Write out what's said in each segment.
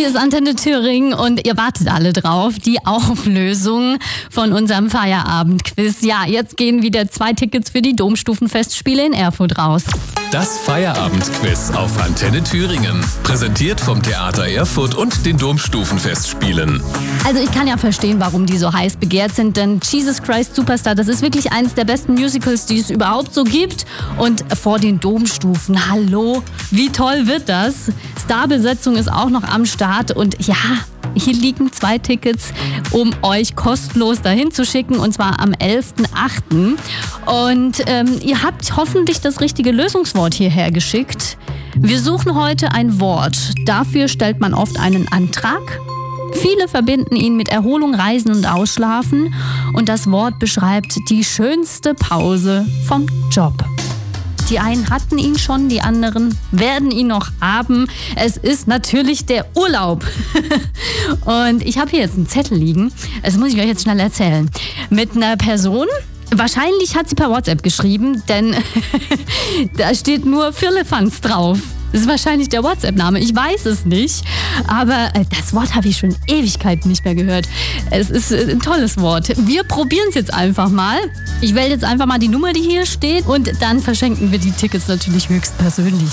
Hier ist Antenne Thüringen und ihr wartet alle drauf. Die Auflösung von unserem Feierabendquiz. Ja, jetzt gehen wieder 2 Tickets für die Domstufenfestspiele in Erfurt raus. Das Feierabendquiz auf Antenne Thüringen. Präsentiert vom Theater Erfurt und den Domstufenfestspielen. Also ich kann ja verstehen, warum die so heiß begehrt sind, denn Jesus Christ Superstar, das ist wirklich eines der besten Musicals, die es überhaupt so gibt. Und vor den Domstufen, hallo, wie toll wird das? Starbesetzung ist auch noch am Start und ja, hier liegen 2 Tickets, um euch kostenlos dahin zu schicken, und zwar am 11.8. Und ihr habt hoffentlich das richtige Lösungswort hierher geschickt. Wir suchen heute ein Wort. Dafür stellt man oft einen Antrag. Viele verbinden ihn mit Erholung, Reisen und Ausschlafen. Und das Wort beschreibt die schönste Pause vom Job. Die einen hatten ihn schon, die anderen werden ihn noch haben. Es ist natürlich der Urlaub. Und ich habe hier jetzt einen Zettel liegen. Das muss ich euch jetzt schnell erzählen. Mit einer Person. Wahrscheinlich hat sie per WhatsApp geschrieben, denn da steht nur Firlefanz drauf. Das ist wahrscheinlich der WhatsApp-Name. Ich weiß es nicht. Aber das Wort habe ich schon Ewigkeiten nicht mehr gehört. Es ist ein tolles Wort. Wir probieren es jetzt einfach mal. Ich wähle jetzt einfach mal die Nummer, die hier steht. Und dann verschenken wir die Tickets natürlich höchstpersönlich.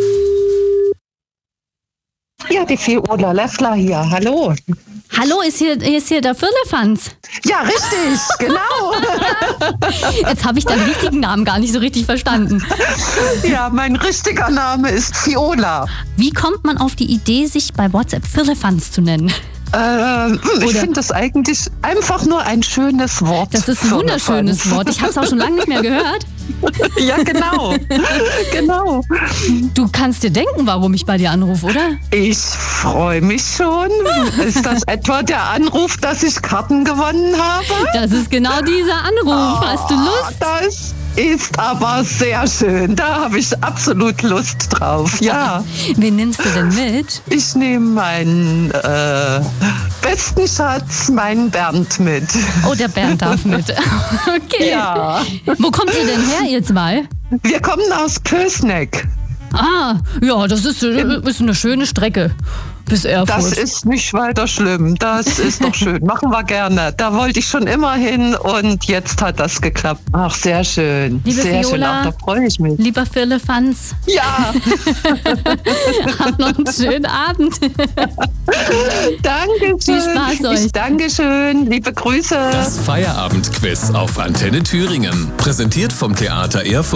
Ja, die Fiona Leffler hier. Hallo. Hallo, ist hier der Firlefanz? Ja, richtig, genau. Jetzt habe ich deinen richtigen Namen gar nicht so richtig verstanden. Ja, mein richtiger Name ist Fiona. Wie kommt man auf die Idee, sich bei WhatsApp Firlefanz zu nennen? Ich finde das eigentlich einfach nur ein schönes Wort. Das ist ein wunderschönes Wort. Ich habe es auch schon lange nicht mehr gehört. Ja, genau. Genau. Du kannst dir denken, warum ich bei dir anrufe, oder? Ich freue mich schon. Ist das etwa der Anruf, dass ich Karten gewonnen habe? Das ist genau dieser Anruf. Hast du Lust? Das ist aber sehr schön. Da habe ich absolut Lust drauf. Ja. Wen nimmst du denn mit? Ich nehme meinen besten Schatz, meinen Bernd, mit. Oh, der Bernd darf mit. Okay. Ja. Wo kommt ihr denn her, ihr zwei? Wir kommen aus Pößneck. Ah, ja, das ist eine schöne Strecke bis Erfurt. Das ist nicht weiter schlimm. Das ist doch schön. Machen wir gerne. Da wollte ich schon immer hin und jetzt hat das geklappt. Ach, sehr schön. Liebe sehr Viola, schön. Ach, da freue ich mich. Lieber Firlefanz. Ja. Habt noch einen schönen Abend. Dankeschön. Viel Spaß euch. Dankeschön. Liebe Grüße. Das Feierabendquiz auf Antenne Thüringen. Präsentiert vom Theater Erfurt.